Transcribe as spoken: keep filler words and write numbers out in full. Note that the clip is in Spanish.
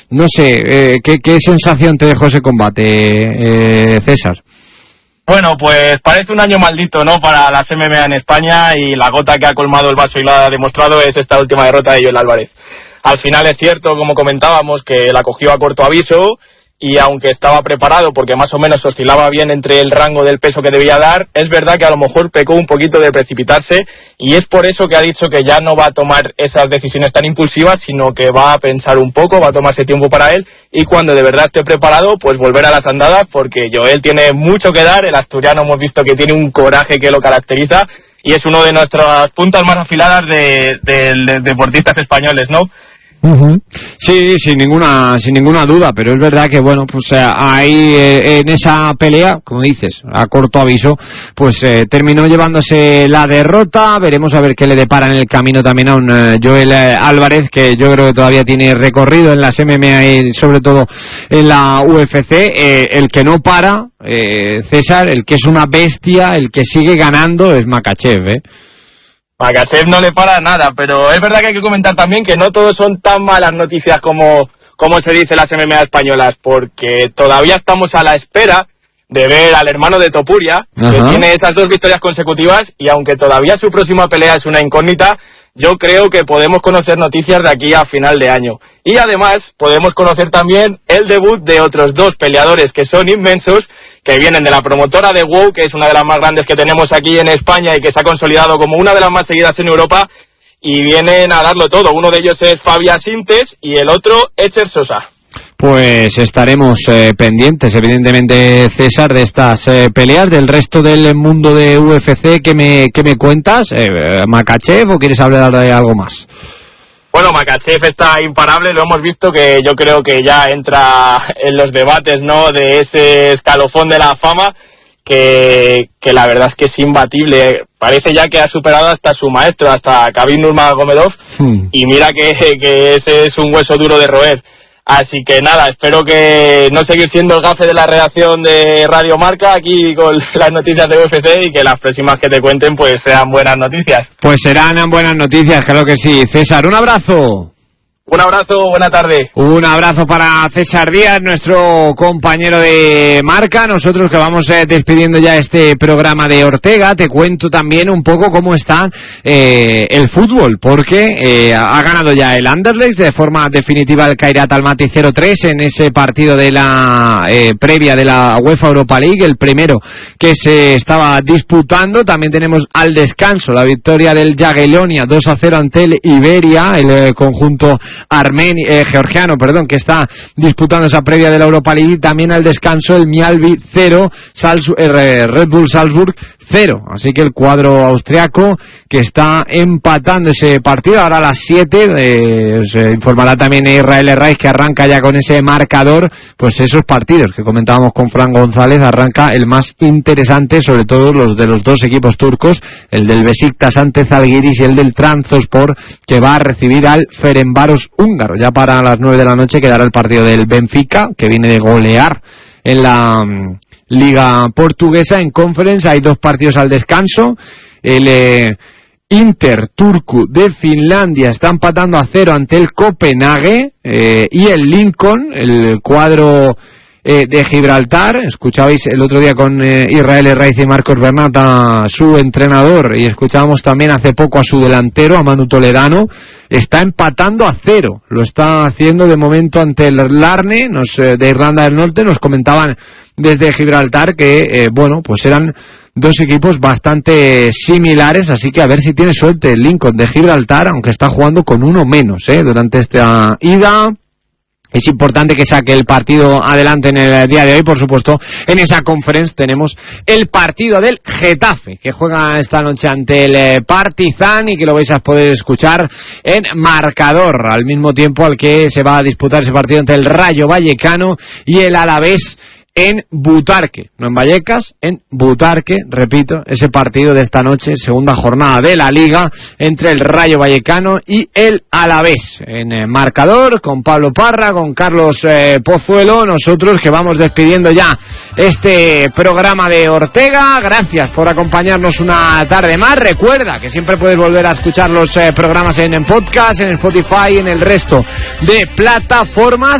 no sé, eh, ¿qué, ¿qué sensación te dejó ese combate, eh, César? Bueno, pues parece un año maldito, ¿no?, para las M M A en España, y la gota que ha colmado el vaso y lo ha demostrado es esta última derrota de Joel Álvarez. Al final es cierto, como comentábamos, que la cogió a corto aviso, y aunque estaba preparado porque más o menos oscilaba bien entre el rango del peso que debía dar, es verdad que a lo mejor pecó un poquito de precipitarse, y es por eso que ha dicho que ya no va a tomar esas decisiones tan impulsivas, sino que va a pensar un poco, va a tomarse tiempo para él, y cuando de verdad esté preparado, pues volver a las andadas, porque Joel tiene mucho que dar. El asturiano hemos visto que tiene un coraje que lo caracteriza, y es uno de nuestras puntas más afiladas de, de, de deportistas españoles, ¿no? Uh-huh. Sí, sin ninguna sin ninguna duda, pero es verdad que bueno, pues eh, ahí eh, en esa pelea, como dices, a corto aviso, pues eh, terminó llevándose la derrota. Veremos a ver qué le depara en el camino también a un eh, Joel eh, Álvarez, que yo creo que todavía tiene recorrido en las M M A y sobre todo en la U F C. Eh, el que no para, eh, César, el que es una bestia, el que sigue ganando es Makhachev, ¿eh? Makhachev no le para nada, pero es verdad que hay que comentar también que no todos son tan malas noticias como, como se dice las M M A españolas, porque todavía estamos a la espera de ver al hermano de Topuria, Ajá. que tiene esas dos victorias consecutivas, y aunque todavía su próxima pelea es una incógnita, yo creo que podemos conocer noticias de aquí a final de año. Y además podemos conocer también el debut de otros dos peleadores que son inmensos, que vienen de la promotora de WOW, que es una de las más grandes que tenemos aquí en España y que se ha consolidado como una de las más seguidas en Europa, y vienen a darlo todo. Uno de ellos es Fabia Sintes y el otro Etcher Sosa. Pues estaremos eh, pendientes, evidentemente, César, de estas eh, peleas. Del resto del mundo de U F C, ¿qué me, qué me cuentas? Eh, ¿Makhachev o quieres hablar de algo más? Bueno, Makhachev está imparable, lo hemos visto, que yo creo que ya entra en los debates, ¿no?, de ese escalofón de la fama, que, que la verdad es que es imbatible. Parece ya que ha superado hasta su maestro, hasta Khabib Nurmagomedov, hmm. y mira que, que ese es un hueso duro de roer. Así que nada, espero que no seguir siendo el gafe de la redacción de Radio Marca aquí con las noticias de U F C, y que las próximas que te cuenten pues sean buenas noticias. Pues serán buenas noticias, claro que sí. César, un abrazo. Un abrazo, buena tarde. Un abrazo para César Díaz, nuestro compañero de Marca. Nosotros que vamos eh, despidiendo ya este programa de Ortega, te cuento también un poco cómo está eh, el fútbol, porque eh, ha ganado ya el Anderlecht de forma definitiva el Kairat Almaty cero tres en ese partido de la eh, previa de la UEFA Europa League, el primero que se estaba disputando. También tenemos al descanso la victoria del Jagiellonia dos a cero ante el Iberia, el eh, conjunto Armeni, eh, georgiano, perdón, que está disputando esa previa de la Europa League. También al descanso el Mjällby cero, Salz, eh, Red Bull Salzburg cero. Así que el cuadro austriaco que está empatando ese partido. Ahora a las siete eh, se informará también Israel Reis, que arranca ya con ese marcador. Pues esos partidos que comentábamos con Fran González, arranca el más interesante, sobre todo los de los dos equipos turcos, el del Besiktas ante Zalgiris y el del Trabzonspor, que va a recibir al Ferencváros húngaro. Ya para las nueve de la noche quedará el partido del Benfica, que viene de golear en la um, Liga Portuguesa. En Conference hay dos partidos al descanso. El eh, Inter Turku de Finlandia está empatando a cero ante el Copenhague, eh, y el Lincoln, el cuadro eh, de Gibraltar. Escuchabais el otro día con eh, Israel Reis y Marcos Bernat a su entrenador, y escuchábamos también hace poco a su delantero, a Manu Toledano. Está empatando a cero, lo está haciendo de momento ante el Larne, nos, eh, de Irlanda del Norte. Nos comentaban desde Gibraltar que, eh, bueno, pues eran dos equipos bastante similares, así que a ver si tiene suerte el Lincoln de Gibraltar, aunque está jugando con uno menos eh, durante esta ida. Es importante que saque el partido adelante en el día de hoy. Por supuesto, en esa conference tenemos el partido del Getafe, que juega esta noche ante el Partizan, y que lo vais a poder escuchar en marcador, al mismo tiempo al que se va a disputar ese partido entre el Rayo Vallecano y el Alavés en Butarque, no en Vallecas, en Butarque, repito, ese partido de esta noche, segunda jornada de la Liga, entre el Rayo Vallecano y el Alavés. En eh, marcador, con Pablo Parra, con Carlos eh, Pozuelo, nosotros que vamos despidiendo ya este programa de Ortega. Gracias por acompañarnos una tarde más. Recuerda que siempre puedes volver a escuchar los eh, programas en, en podcast, en Spotify, en el resto de plataformas.